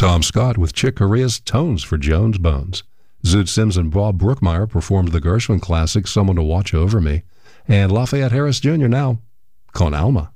Tom Scott with Chick Corea's Tones for Jones Bones. Zoot Sims and Bob Brookmeyer performed the Gershwin classic Someone to Watch Over Me. And Lafayette Harris Jr. now, Con Alma.